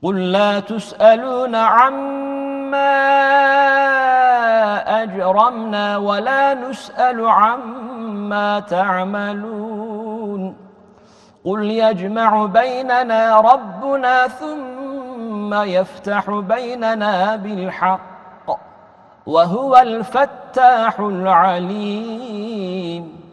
قل لا تسألون عما أجرمنا ولا نسأل عما تعملون قل يجمع بيننا ربنا ثم يفتح بيننا بالحق وهو الفتاح العليم